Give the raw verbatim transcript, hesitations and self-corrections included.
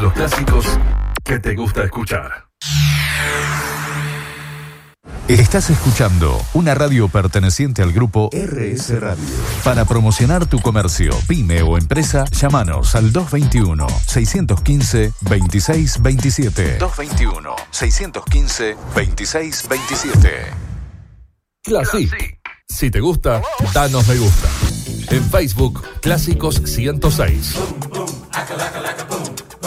los clásicos que te gusta escuchar. Estás escuchando una radio perteneciente al grupo R S Radio. Para promocionar tu comercio, pyme o empresa, llámanos al dos veintiuno, seiscientos quince, veintiséis veintisiete. dos veintiuno, seiscientos quince, veintiséis veintisiete. Classic. Si te gusta, danos me gusta. En Facebook, Clásicos ciento seis.